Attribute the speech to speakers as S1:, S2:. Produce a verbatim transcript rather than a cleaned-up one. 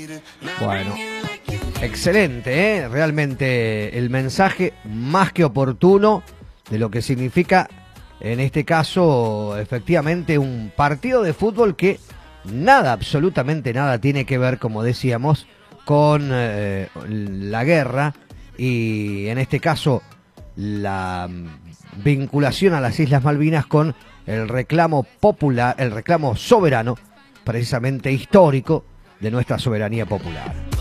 S1: Bueno, excelente, ¿eh? Realmente el mensaje más que oportuno de lo que significa, en este caso, efectivamente, un partido de fútbol que nada, absolutamente nada tiene que ver, como decíamos, con eh, la guerra y, en este caso, la vinculación a las Islas Malvinas con el reclamo popular, el reclamo soberano, precisamente histórico, de nuestra soberanía popular.